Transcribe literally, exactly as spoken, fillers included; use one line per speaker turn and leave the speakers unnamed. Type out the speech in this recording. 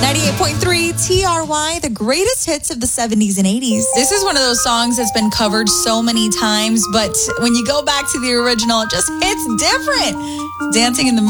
ninety-eight point three T R Y, the greatest hits of the seventies and eighties. This is one of those songs that's been covered so many times, but when you go back to the original, it just hits different. Dancing in the